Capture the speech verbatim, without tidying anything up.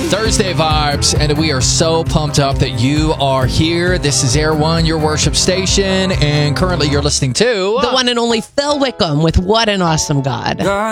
Thursday vibes, and we are so pumped up that you are here. This is Air One, your worship station, and currently you're listening to the one and only Phil Wickham with What an Awesome God.